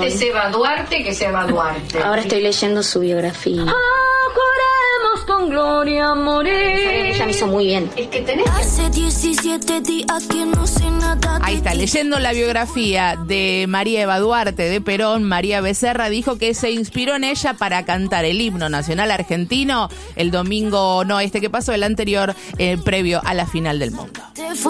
muy... se Eva Duarte, que se Eva Duarte. Ahora estoy leyendo su biografía. Juremos con gloria morir. Ella me hizo muy bien. Es que tenés Hace 17 días que no sé nada. Ahí está, leyendo la biografía de María Eva Duarte de Perón, María Becerra dijo que se inspiró en ella para cantar el himno nacional argentino el domingo, no este que pasó, el anterior, previo a la final del mundo.